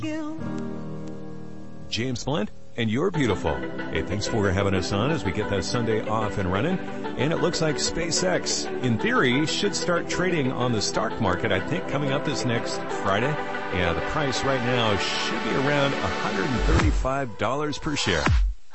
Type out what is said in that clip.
James Blunt, and you're beautiful. Hey, thanks for having us on as we get that Sunday off and running. And it looks like SpaceX, in theory, should start trading on the stock market, I think, coming up this next Friday. Yeah, the price right now should be around $135 per share.